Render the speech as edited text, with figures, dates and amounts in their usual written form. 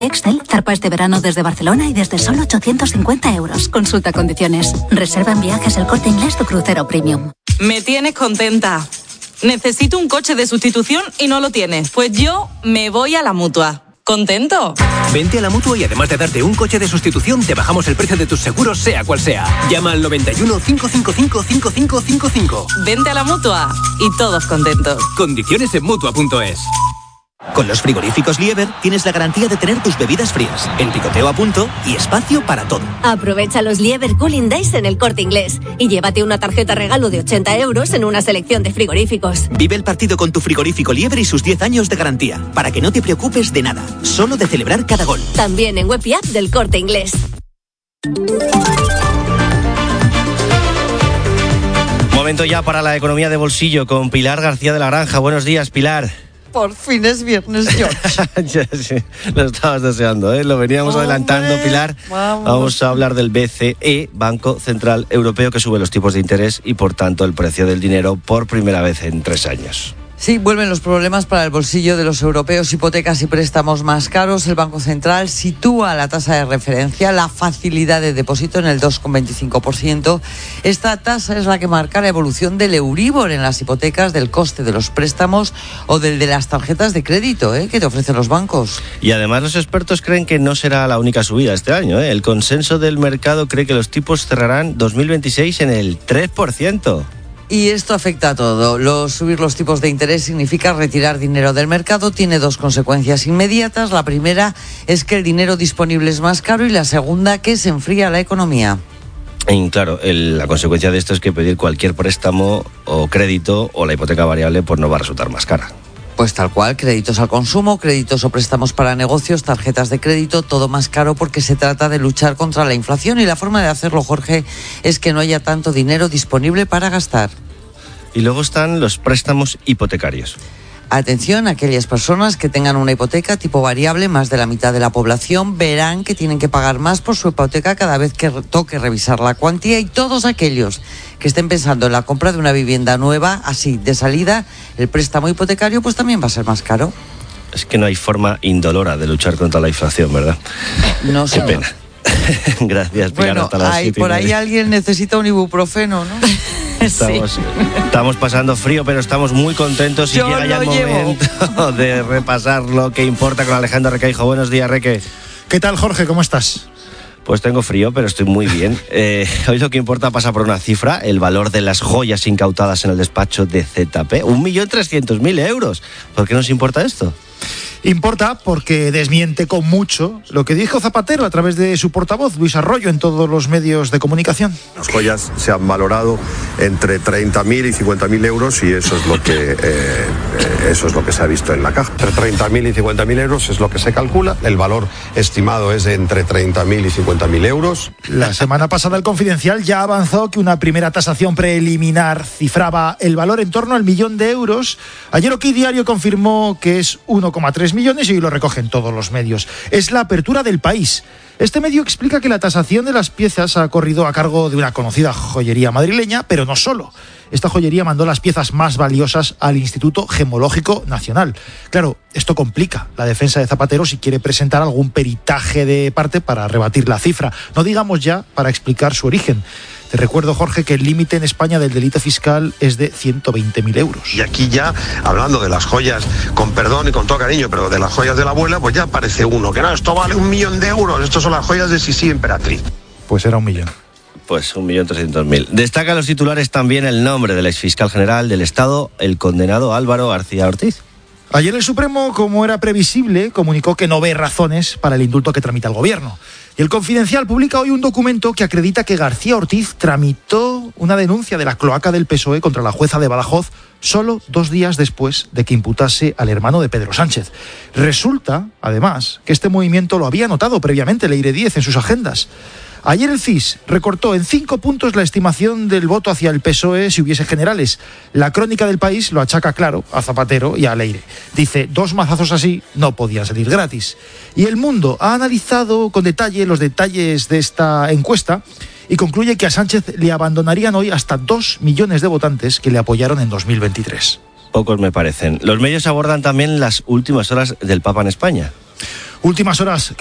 Excel, zarpa este verano desde Barcelona y desde solo 850 euros. Consulta condiciones. Reserva en Viajes El Corte Inglés tu crucero premium. Me tienes contenta. Necesito un coche de sustitución y no lo tienes. Pues yo me voy a la Mutua. ¿Contento? Vente a la Mutua y además de darte un coche de sustitución, te bajamos el precio de tus seguros, sea cual sea. Llama al 91 555 5555. Vente a la Mutua y todos contentos. Condiciones en Mutua.es. Con los frigoríficos Lieber tienes la garantía de tener tus bebidas frías, el picoteo a punto y espacio para todo. Aprovecha los Lieber Cooling Days en El Corte Inglés y llévate una tarjeta regalo de 80 euros en una selección de frigoríficos. Vive el partido con tu frigorífico Lieber y sus 10 años de garantía, para que no te preocupes de nada, solo de celebrar cada gol. También en web y app del Corte Inglés. Momento ya para la economía de bolsillo con Pilar García de la Granja. Buenos días, Pilar. Por fin es viernes, George. Ya, sí, lo estabas deseando, ¿eh? Lo veníamos adelantando, Pilar. Vamos a hablar del BCE, Banco Central Europeo, que sube los tipos de interés y, por tanto, el precio del dinero por primera vez en 3 años. Sí, vuelven los problemas para el bolsillo de los europeos, hipotecas y préstamos más caros. El Banco Central sitúa la tasa de referencia, la facilidad de depósito en el 2,25%. Esta tasa es la que marca la evolución del Euribor en las hipotecas, del coste de los préstamos o del de las tarjetas de crédito que te ofrecen los bancos. Y además los expertos creen que no será la única subida este año. El consenso del mercado cree que los tipos cerrarán 2026 en el 3%. Y esto afecta a todo. Subir los tipos de interés significa retirar dinero del mercado. Tiene 2 consecuencias inmediatas. La primera es que el dinero disponible es más caro y la segunda que se enfría la economía. Y claro, la consecuencia de esto es que pedir cualquier préstamo o crédito o la hipoteca variable pues no va a resultar más cara. Pues tal cual, créditos al consumo, créditos o préstamos para negocios, tarjetas de crédito, todo más caro porque se trata de luchar contra la inflación y la forma de hacerlo, Jorge, es que no haya tanto dinero disponible para gastar. Y luego están los préstamos hipotecarios. Atención, aquellas personas que tengan una hipoteca tipo variable, más de la mitad de la población verán que tienen que pagar más por su hipoteca cada vez que toque revisar la cuantía, y todos aquellos que estén pensando en la compra de una vivienda nueva, así de salida, el préstamo hipotecario pues también va a ser más caro. Es que no hay forma indolora de luchar contra la inflación, ¿verdad? No, señor. Qué pena. Gracias, Pilar. Bueno, hasta las 7:30. por ahí alguien necesita un ibuprofeno, ¿no? Estamos pasando frío, pero estamos muy contentos y Yo llega ya el momento de repasar lo que importa con Alejandro Requeijo. Buenos días, Reque. ¿Qué tal, Jorge? ¿Cómo estás? Pues tengo frío, pero estoy muy bien. Hoy lo que importa pasa por una cifra, el valor de las joyas incautadas en el despacho de ZP, 1.300.000 euros. ¿Por qué nos importa esto? Importa porque desmiente con mucho lo que dijo Zapatero a través de su portavoz, Luis Arroyo, en todos los medios de comunicación. Las joyas se han valorado entre 30.000 y 50.000 euros y eso es lo que se ha visto en la caja. Entre 30.000 y 50.000 euros es lo que se calcula. El valor estimado es de entre 30.000 y 50.000 euros. La semana pasada el Confidencial ya avanzó que una primera tasación preliminar cifraba el valor en torno al 1.000.000 de euros. Ayer OK Diario confirmó que es 1,3 millones y hoy lo recogen todos los medios. Es la apertura del País. Este medio explica que la tasación de las piezas ha corrido a cargo de una conocida joyería madrileña, pero no solo. Esta joyería mandó las piezas más valiosas al Instituto Gemológico Nacional. Claro, esto complica la defensa de Zapatero si quiere presentar algún peritaje de parte para rebatir la cifra. No digamos ya para explicar su origen. Te recuerdo, Jorge, que el límite en España del delito fiscal es de 120.000 euros. Y aquí ya, hablando de las joyas, con perdón y con todo cariño, pero de las joyas de la abuela, pues ya aparece uno, que no, esto vale 1.000.000 de euros, estos son las joyas de Sisi Emperatriz. Pues era 1.000.000. Pues 1.300.000. Destaca en los titulares también el nombre del exfiscal general del Estado, el condenado Álvaro García Ortiz. Ayer el Supremo, como era previsible, comunicó que no ve razones para el indulto que tramita el Gobierno. Y el Confidencial publica hoy un documento que acredita que García Ortiz tramitó una denuncia de la cloaca del PSOE contra la jueza de Badajoz solo 2 días después de que imputase al hermano de Pedro Sánchez. Resulta, además, que este movimiento lo había anotado previamente Leire Díez en sus agendas. Ayer el CIS recortó en 5 puntos la estimación del voto hacia el PSOE si hubiese generales. La Crónica del País lo achaca claro a Zapatero y a Leire. Dice, 2 mazazos así no podían salir gratis. Y El Mundo ha analizado con detalle los detalles de esta encuesta y concluye que a Sánchez le abandonarían hoy hasta 2 millones de votantes que le apoyaron en 2023. Pocos me parecen. Los medios abordan también las últimas horas del Papa en España. Últimas horas